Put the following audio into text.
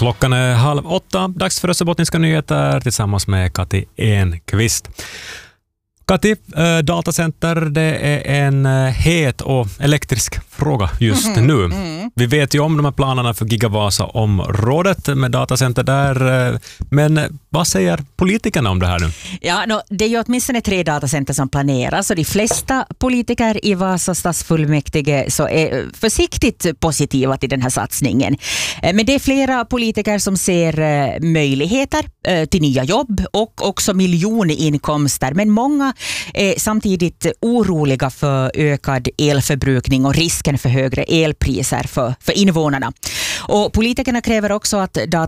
Klockan är 7:30, dags för Österbottniska nyheter tillsammans med Kati Enqvist. Kati, datacenter, det är en het och elektrisk fråga just nu. Vi vet ju om de här planerna för Gigavasa-området med datacenter där, men vad säger politikerna om det här nu? Ja, det är ju åtminstone 3 datacenter som planeras och de flesta politiker i Vasa stadsfullmäktige så är försiktigt positiva till den här satsningen. Men det är flera politiker som ser möjligheter till nya jobb och också miljoninkomster, men många är samtidigt oroliga för ökad elförbrukning och risken för högre elpriser för invånarna. Och politikerna kräver också att